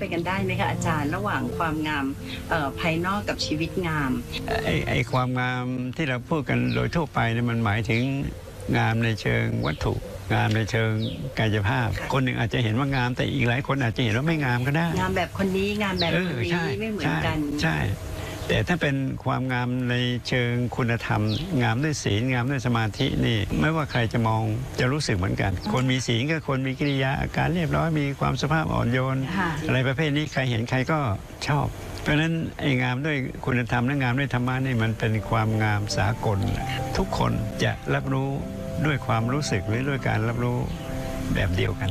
ไปกันได้ไหมคะอาจารย์ระหว่างความงามภายนอกกับชีวิตงามไอ้ความงามที่เราพูดกันโดยทั่วไปเนี่ยมันหมายถึงงามในเชิงวัตถุงามในเชิงกายภาพคนหนึ่งอาจจะเห็นว่างามแต่อีกหลายคนอาจจะเห็นว่าไม่งามก็ได้งามแบบคนนี้งามแบบคนนี้ไม่เหมือนกันใช่แต่ถ้าเป็นความงามในเชิงคุณธรรมงามด้วยศีลงามด้วยสมาธินี่ไม่ว่าใครจะมองจะรู้สึกเหมือนกันคนมีศีลก็คนมีกิริยาอาการเรียบร้อยมีความสุภาพอ่อนโยนอะไรประเภทนี้ใครเห็นใครก็ชอบเพราะฉะนั้นไอ้งามด้วยคุณธรรมและงามด้วยธรรมะนี่มันเป็นความงามสากลทุกคนจะรับรู้ด้วยความรู้สึกหรือด้วยการรับรู้แบบเดียวกัน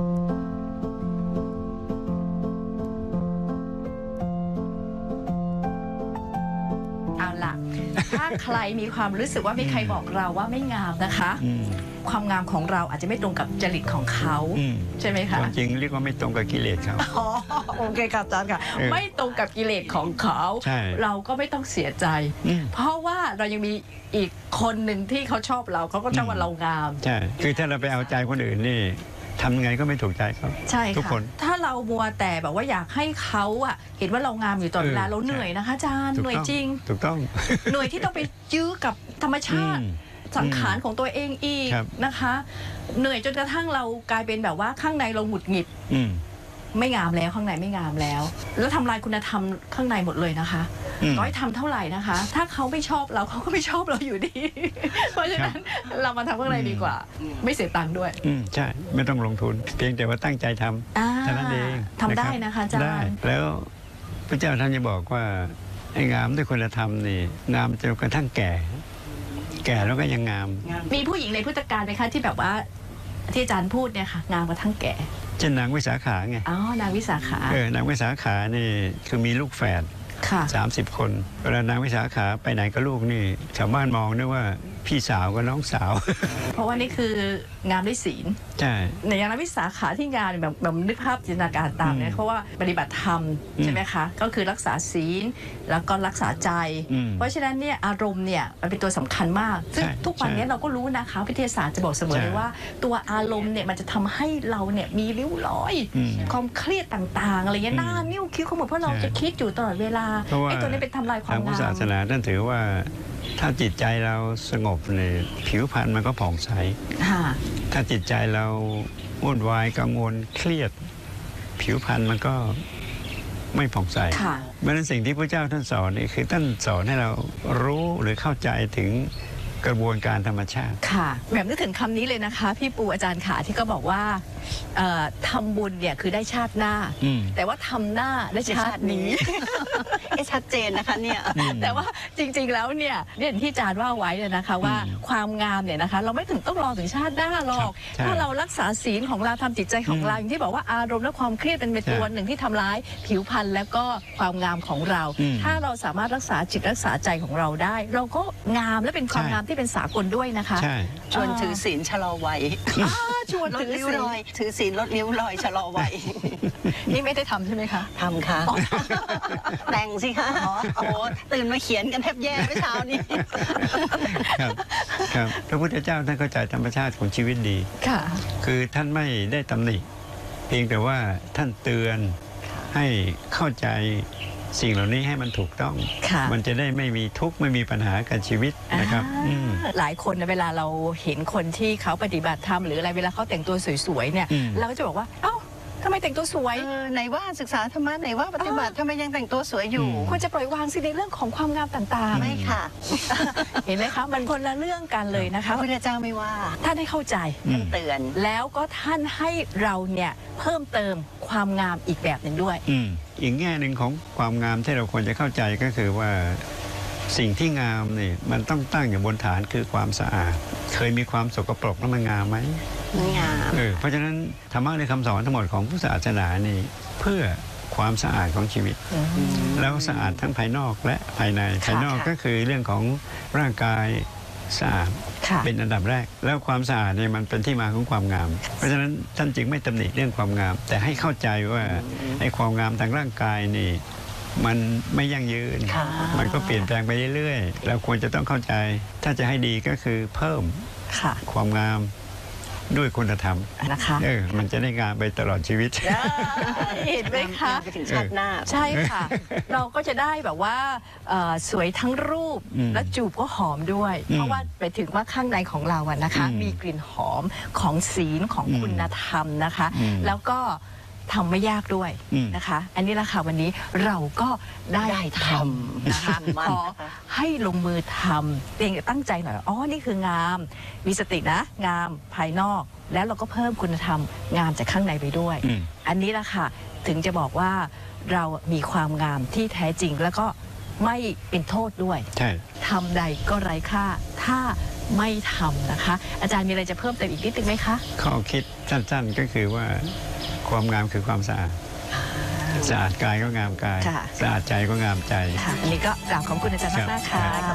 เอาล่ะ ถ้าใครมีความรู้สึกว่ามีใครบอกเราว่าไม่งามนะคะความงามของเราอาจจะไม่ตรงกับจริตของเขาใช่ไหมคะจริงเรียกว่าไม่ตรงกับกิเลสเขาโอเคครับอาจารย์ค่ะไม่ตรงกับกิเลสของเขาเราก็ไม่ต้องเสียใจเพราะว่าเรายังมีอีกคนหนึ่งที่เขาชอบเราเขาก็ชอบว่าเรางามใช่คือถ้าเราไปเอาใจคนอื่นนี่ทำไงก็ไม่ถูกใจเขาใช่ทุกคนถ้าเรามัวแต่แบบว่าอยากให้เขาอะเห็นว่าเรางามอยู่ตลอดเวลาเราเหนื่อยนะคะอาจารย์เหนื่อยจริงถูกต้องเหนื่อยที่ต้องไปยื้อกับธรรมชาติสังขารของตัวเองอีกนะคะเหนื่อยจนกระทั่งเรากลายเป็นแบบว่าข้างในเราหงุดหงิดไม่งามแล้วข้างในไม่งามแล้วแล้วทำลายคุณธรรมข้างในหมดเลยนะคะร้อยทำเท่าไหร่นะคะถ้าเขาไม่ชอบเราเขาก็ไม่ชอบเราอยู่ดีเพราะฉะนั้นเรามาทำข้างในดีกว่าไม่เสียตังค์ด้วยใช่ไม่ต้องลงทุนเพียงแต่ว่าตั้งใจทำเท่านั้นเองทำได้นะคะอาจารย์ได้แล้วพระเจ้าท่านจะบอกว่าไอ้งามด้วยคุณธรรมนี่งามจนกระทั่งแก่แล้วก็ยังงามมีผู้หญิงในพุทธกาลไหมคะที่แบบว่าที่อาจารย์พูดเนี่ยค่ะงามกระทั่งแก่เช่นนางวิสาขาไงนางวิสาขานางวิสาขานี่คือมีลูกแฝด30 คนเวลานางวิสาขาไปไหนกับลูกนี่ชาวบ้านมองด้วยว่าพี่สาวกับน้องสาวเพราะว่านี่คืองามด้วยศีลใช่ในอย่างนางวิสาขาที่งานแบบนึกภาพจินตนาการตามเนี่ยเพราะว่าปฏิบัติธรรมใช่ไหมคะก็คือรักษาศีลแล้วก็รักษาใจเพราะฉะนั้นเนี่ยอารมณ์เนี่ยมันเป็นตัวสำคัญมากซึ่งทุกวันนี้เราก็รู้นะคะวิทยาศาสตร์จะบอกเสมอเลยว่าตัวอารมณ์เนี่ยมันจะทำให้เราเนี่ยมีริ้วรอยความเครียดต่างๆอะไรเงี้ยหน้านิ้วคิ้วขมวดเพราะเราจะคิดอยู่ตลอดเวลาไอ้ตัวนี้เป็นทำลายความงามทางพุทธศาสนาท่านถือว่าถ้าจิตใจเราสงบเนี่ยผิวพรรณมันก็ผ่องใสถ้าจิตใจเราวุ่นวายกังวลเครียดผิวพรรณมันก็ไม่ผ่องใสเพราะฉะนั้นสิ่งที่พระเจ้าท่านสอนนี่คือท่านสอนให้เรารู้หรือเข้าใจถึงกระบวนการธรรมชาติค่ะแบบนึกถึงคำนี้เลยนะคะพี่ปูอาจารย์ขาที่ก็บอกว่าทำบุญเนี่ยคือได้ชาติหน้าแต่ว่าทำหน้าได้ชาตินี้ชัดเจนนะคะเนี่ยแต่ว่าจริงๆแล้วเนี่ยอย่างที่อาจารย์ว่าไว้เลยนะคะว่าความงามเนี่ยนะคะเราไม่ถึงต้องรอถึงชาติหน้าหรอกถ้าเรารักษาศีลของเราทำจิตใจของเราอย่างที่บอกว่าอารมณ์และความเครียดเป็นตัวหนึ่งที่ทำร้ายผิวพรรณและก็ความงามของเราถ้าเราสามารถรักษาจิตรักษาใจของเราได้เราก็งามและเป็นความงามที่เป็นสากลด้วยนะคะชวนถือศีลชะลอวัยชวนถือศีลถือศีลลดริ้วรอยชะลอวัยนี่ไม่ได้ทำใช่ไหมคะทำค่ะแต่งสิคะโอ้ตื่นมาเขียนกันแทบแย่เมื่อเช้านี้ครับพระพุทธเจ้าท่านเข้าใจธรรมชาติของชีวิตดีคือท่านไม่ได้ตำหนิเพียงแต่ว่าท่านเตือนให้เข้าใจสิ่งเหล่านี้ให้มันถูกต้องมันจะได้ไม่มีทุกข์ไม่มีปัญหากับชีวิตนะครับหลายคนเวลาเราเห็นคนที่เขาปฏิบัติธรรมหรืออะไรเวลาเขาแต่งตัวสวยๆเนี่ยเราก็จะบอกว่าเอ้าทำไมแต่งตัวสวยไหนว่าศึกษาธรรมะไหนว่าปฏิบัติทำไมยังแต่งตัวสวยอยู่ควรจะปล่อยวางสิในเรื่องของความงามต่างๆไม่ค่ะเห็นไหมคะมันคนละเรื่องกันเลยนะคะพระพุทธเจ้าไม่ว่าท่านให้เข้าใจท่านเตือนแล้วก็ท่านให้เราเนี่ยเพิ่มเติมความงามอีกแบบหนึ่งด้วยอีกแง่หนึ่งของความงามที่เราควรจะเข้าใจก็คือว่าสิ่งที่งามนี่มันต้องตั้งอยู่บนฐานคือความสะอาดเคยมีความสกปรกแล้วมันงามไหมงามเพราะฉะนั้นธรรมะในคำสอนทั้งหมดของพุทธศาสนานี่เพื่อความสะอาดของชีวิตแล้วสะอาดทั้งภายนอกและภายในภายนอกก็คือเรื่องของร่างกายสะอาดเป็นอันดับแรกแล้วความสะอาดเนี่ยมันเป็นที่มาของความงามเพราะฉะนั้นท่านจึงไม่ตำหนิเรื่องความงามแต่ให้เข้าใจว่าไอ้ความงามทางร่างกายนี่มันไม่ยั่งยืนมันก็เปลี่ยนแปลงไปเรื่อยๆเราควรจะต้องเข้าใจถ้าจะให้ดีก็คือเพิ่มความงามด้วยคุณธรรมนะคะมันจะได้งามไปตลอดชีวิตเห็นไหมคะไปถึงชาติหน้าใช่ค่ะ เราก็จะได้แบบว่าสวยทั้งรูป และจูบก็หอมด้วย เพราะว่าไปถึงว่าข้างในของเราอะนะคะ มีกลิ่นหอมของศีลของคุณธรรมนะคะ แล้วก็ทำไม่ยากด้วยนะคะ อันนี้แหละค่ะวันนี้เราก็ได้ทำนะคะขอให้ลงมือทำเพียงตั้งใจหน่อยอ๋อนี่คืองามมีสตินะงามภายนอกแล้วเราก็เพิ่มคุณธรรมงามจากข้างในไปด้วย อันนี้แหละค่ะถึงจะบอกว่าเรามีความงามที่แท้จริงแล้วก็ไม่เป็นโทษด้วยใช่ทำใดก็ไร้ค่าถ้าไม่ทำนะคะ อาจารย์มีอะไรจะเพิ่มเติมอีกนิดนึงไหมคะข้อคิดสั้นๆก็คือว่าความงามคือความสะอาด สะอาดกายก็งามกายค่ะสะอาดใจก็งามใจค่ะอันนี้ก็กราบขอบคุณอาจารย์มากๆค่ะ